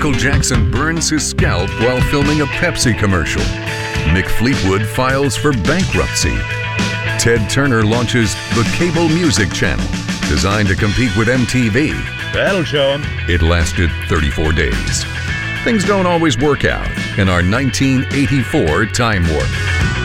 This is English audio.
Michael Jackson burns his scalp while filming a Pepsi commercial. Mick Fleetwood files for bankruptcy. Ted Turner launches the Cable Music Channel, designed to compete with MTV. That'll show him. It lasted 34 days. Things don't always work out in our 1984 time warp.